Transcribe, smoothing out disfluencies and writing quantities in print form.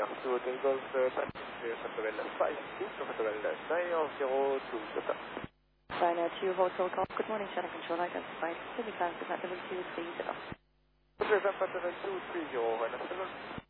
to the Golf Passenger Hotel 52 Hotel 902 Delta. China 2 Hotel Golf. Good morning, China Control. Identified. Heavy class, department 230. Represent Pattern 230,